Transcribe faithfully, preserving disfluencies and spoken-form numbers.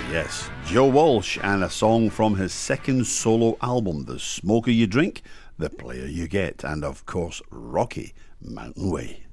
Yes, Joe Walsh, and a song from his second solo album, The Smoker You Drink, The Player You Get, and of course, Rocky Mountain Way.